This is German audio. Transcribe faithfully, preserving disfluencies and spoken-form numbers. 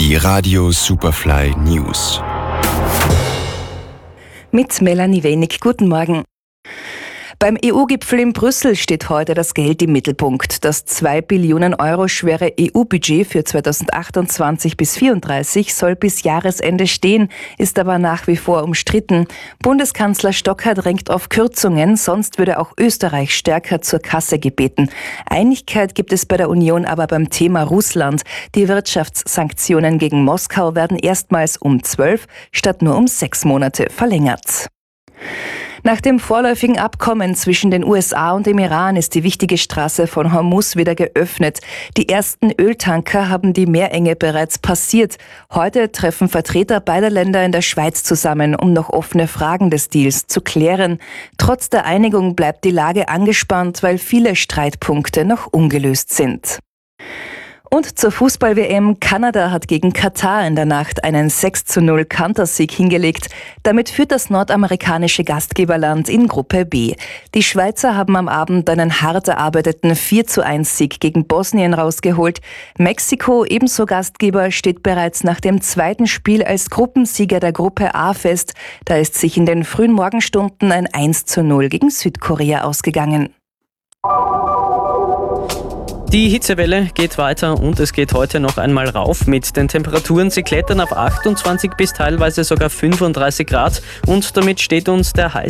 Die Radio Superfly News. Mit Melanie Wenig. Guten Morgen. Beim E U-Gipfel in Brüssel steht heute das Geld im Mittelpunkt. Das zwei Billionen Euro schwere E U-Budget für zweitausendachtundzwanzig bis vierunddreißig soll bis Jahresende stehen, ist aber nach wie vor umstritten. Bundeskanzler Stocker drängt auf Kürzungen, sonst würde auch Österreich stärker zur Kasse gebeten. Einigkeit gibt es bei der Union aber beim Thema Russland. Die Wirtschaftssanktionen gegen Moskau werden erstmals um zwölf statt nur um sechs Monate verlängert. Nach dem vorläufigen Abkommen zwischen den U S A und dem Iran ist die wichtige Straße von Hormuz wieder geöffnet. Die ersten Öltanker haben die Meerenge bereits passiert. Heute treffen Vertreter beider Länder in der Schweiz zusammen, um noch offene Fragen des Deals zu klären. Trotz der Einigung bleibt die Lage angespannt, weil viele Streitpunkte noch ungelöst sind. Und zur Fußball-W M. Kanada hat gegen Katar in der Nacht einen sechs zu null Kantersieg hingelegt. Damit führt das nordamerikanische Gastgeberland in Gruppe B. Die Schweizer haben am Abend einen hart erarbeiteten vier zu eins Sieg gegen Bosnien rausgeholt. Mexiko, ebenso Gastgeber, steht bereits nach dem zweiten Spiel als Gruppensieger der Gruppe A fest. Da ist sich in den frühen Morgenstunden ein eins zu null gegen Südkorea ausgegangen. Die Hitzewelle geht weiter und es geht heute noch einmal rauf mit den Temperaturen. Sie klettern auf achtundzwanzig bis teilweise sogar fünfunddreißig Grad und damit steht uns der heiße